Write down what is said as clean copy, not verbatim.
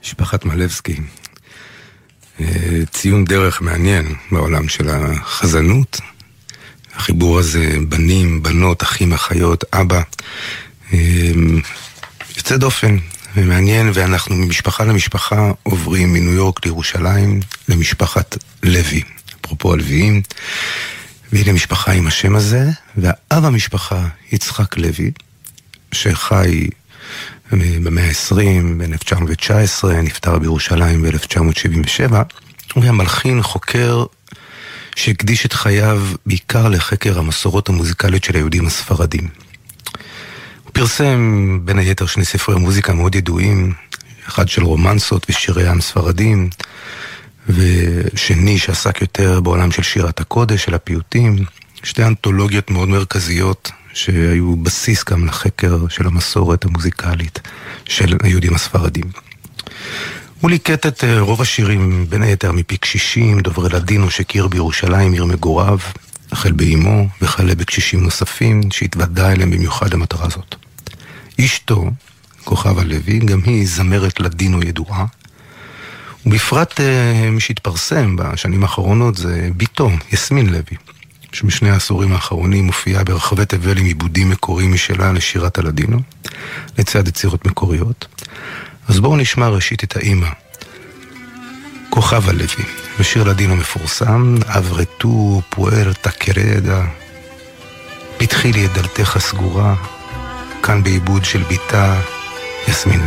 משפחת מלבסקי. ציון דרך מעניין בעולם של החזנות. החיבור הזה, בנים, בנות, אחים, אחיות, אבא. יוצא דופן ומעניין, ואנחנו ממשפחה למשפחה עוברים מניו יורק לירושלים למשפחת לוי. אפרופו הלוויים. והנה משפחה עם השם הזה, והאב המשפחה יצחק לוי, שחי במאה ה-20, ב-1919, נפטר בירושלים ב-1977, הוא היה מלחין, חוקר, שהקדיש את חייו בעיקר לחקר המסורות המוזיקליות של היהודים הספרדים. הוא פרסם בין היתר שני ספרי מוזיקה מאוד ידועים, אחד של רומנסות ושירי עם ספרדים, ושני שעסק יותר בעולם של שירת הקודש, של הפיוטים, שתי אנתולוגיות מאוד מרכזיות שהיו בסיס גם לחקר של המסורת המוזיקלית של היהודים הספרדים. הוא ליקט את רוב השירים בין היתר מפי קשישים, דוברי לדינו שכיר בירושלים, עיר מגוריו, החל באימו וכלה בקשישים נוספים שהתוודע אליהם במיוחד למטרה הזאת. אשתו, כוכבה לוי, גם היא זמרת לדינו ידועה, ובפרט מי שהתפרסם בשנים האחרונות זה ביתו, יסמין לוי, שבשני העשורים האחרונים מופיעה ברחבי תבל עם עיבודים מקוריים משלה לשירת הלדינו, לצד יצירות מקוריות. אז בואו נשמע ראשית את האמא, כוכבה לוי, בשיר לדינו מפורסם, אברטו פוארטה קרדה, פתחי לי את דלתך הסגורה, כאן בעיבוד של ביתה יסמין לוי.